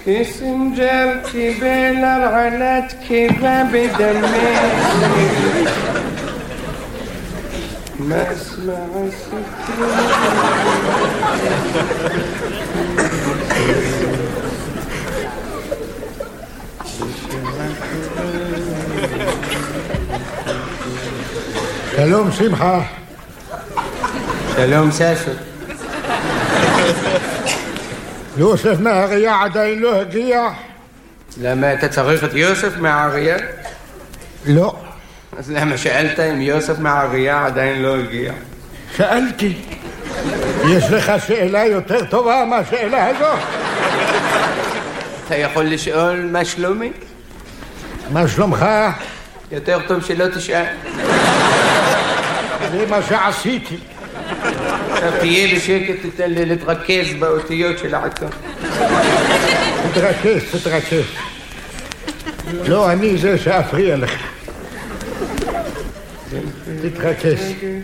קיסינג'ר קיבל הרעלת קיבה בדמי מסמע הסיפור שלום שמחה. שלום סשו. יוסף מהאריה עדיין לא הגיע? למה אתה צריך את יוסף מהאריה? לא. אז למה שאלת אם יוסף מהאריה עדיין לא הגיע? שאלתי. יש לך שאלה יותר טובה מהשאלה הזו? אתה יכול לשאול מה שלומי? מה שלומך? יותר טוב שלא תשאל. זה מה שעשיתי. עכשיו תהיה בשקט, תתן לי להתרכז באותיות של העיתון. תתרכז. לא, אני זה שאפריע לך. תתרכז.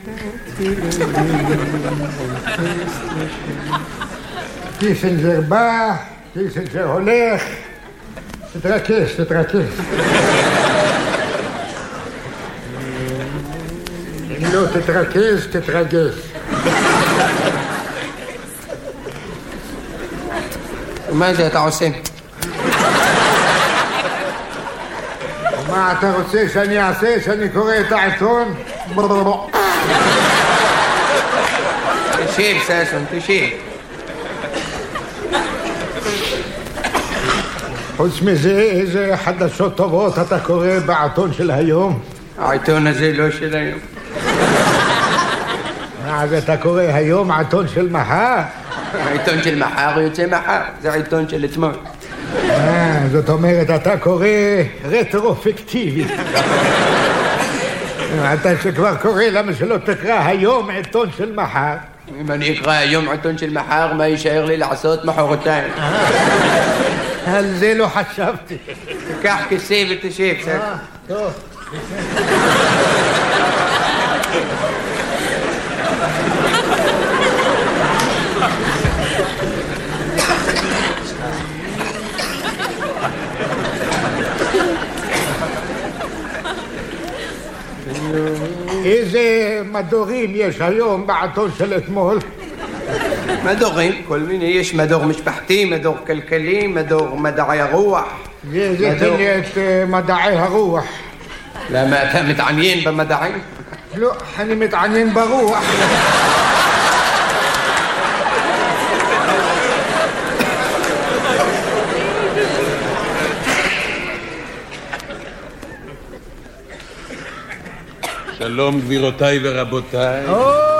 קיסינג'ר בא, קיסינג'ר הולך. תתרכז. אם לא תתרכז, תתרגז. מה זה אתה עושה? מה אתה רוצה שאני אעשה? שאני קורא את העיתון? תשאיר סשון, תשאיר. חוץ מזה, איזה חדשות טובות אתה קורא בעיתון של היום? העיתון הזה לא של היום. אז אתה קורא היום עיתון של מחר? העיתון של מחר יוצא מחר, זה העיתון של אתמול. זאת אומרת, אתה קורא רטרופקטיבי. אתה שכבר קורא, למה שלא תקרא היום עיתון של מחר? אם אני אקרא היום עיתון של מחר, מה יישאר לי לעשות מחרתיים? על זה לא חשבתי. תיקח כיסא ותשב, סשון. טוב. איזה מדורים יש היום בעיתון של אתמול? מדורים, כל מיני, יש מדור משפחתי, מדור כלכלי, מדור מדעי הרוח. זה תן לי את מדעי הרוח. למה אתה מתעניין במדעים? לא, אני מתעניין ברוח. שלום גבירותיי ורבותיי.